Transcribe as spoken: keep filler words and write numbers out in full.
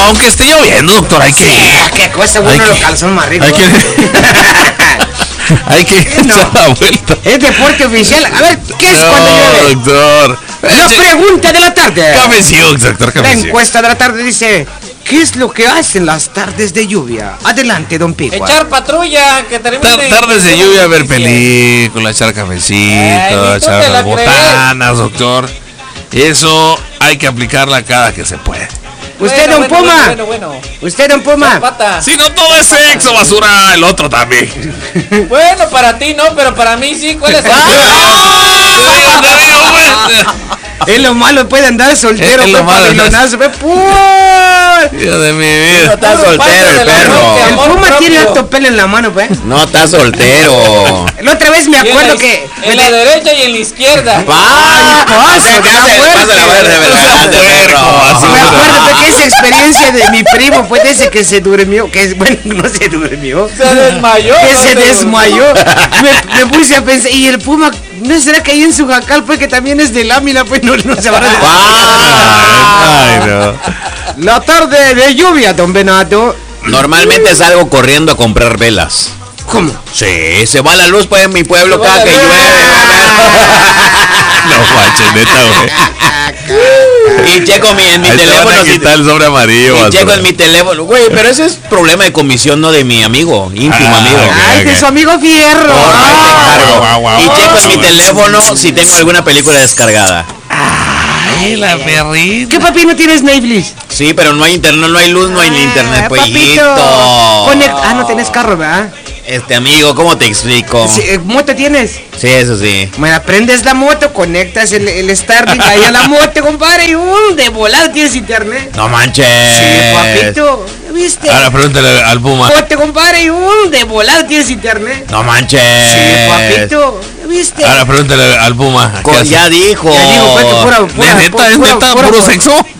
aunque esté lloviendo, doctor, hay que... Sí, qué cosa, bueno, los calzones más ricos. Hay que... hay que no, dar la vuelta. Es deporte oficial. A ver, ¿qué es no, cuando llueve? Doctor. La Eche... pregunta de la tarde. Cafecito, doctor, cafecito. La encuesta de la tarde dice... ¿Qué es lo que hacen las tardes de lluvia? Adelante, don Pico. Echar patrulla, que termine. Tar tardes de lluvia, ver películas, echar cafecito, Ay, echar las botanas, doctor. Eso hay que aplicarla cada que se puede. Usted, bueno, don bueno, Puma. Bueno, bueno, bueno. Usted, don Puma. Si no todo es sexo, basura, el otro también. Bueno, para ti no, pero para mí sí. ¿Cuál es? Es lo malo, puede andar soltero, es lo malo. Dios de mi vida. No está soltero el perro. El Puma tiene alto pelo en la mano, pues. No está soltero. La otra vez me acuerdo que en la derecha y en la izquierda. ¡Ay, paso! Me acuerdo que esa experiencia de mi primo fue de ese que se durmió, que bueno, no se durmió. Se desmayó. Que se desmayó. Me, me puse a pensar, y el Puma, ¿no será que ahí en su jacal, pues, que también es de lámina, pues, no, no se va a... Ay, no. La tarde de lluvia, don Benato. Normalmente salgo corriendo a comprar velas. ¿Cómo? Sí, se va la luz pues en mi pueblo se cada que llueve. No, guache, neta, güey. Y checo mi, en mi Ahí teléfono. Si el sobre amarillo. Y checo en mi teléfono. Güey, pero ese es problema de comisión, no de mi amigo, íntimo ah, amigo. Ay, okay, de okay. su amigo Fierro. Oh, ah, wow, wow, y checo en mi teléfono si tengo alguna película descargada. Ay, la perrita. ¿Qué, papi, no tienes Netflix? Sí, pero no hay internet, no hay luz, no hay ah, internet, pollito. Ah, no tenés carro, ¿verdad? Este amigo, ¿cómo te explico? Sí, ¿moto tienes? Sí, eso sí. Bueno, prendes la moto, conectas el, el Starlink ahí a la moto, compadre, y uh, de volada tienes internet. No manches. Sí, papito, ¿viste? Ahora pregúntale al Puma. Moto, compadre, y uh, de volada tienes internet. No manches. Sí, papito, ¿viste? Ahora pregúntale al Puma. Con, ya dijo. Ya dijo, pues, que pura, pura, ¿Es neta, pura, es neta, pura, puro pura, sexo?